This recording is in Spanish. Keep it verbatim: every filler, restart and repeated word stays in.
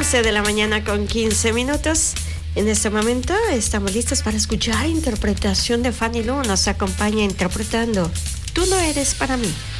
once de la mañana con quince minutos. En este momento estamos listos para escuchar interpretación de Fanny Lu. Nos acompaña interpretando Tú no eres para mí.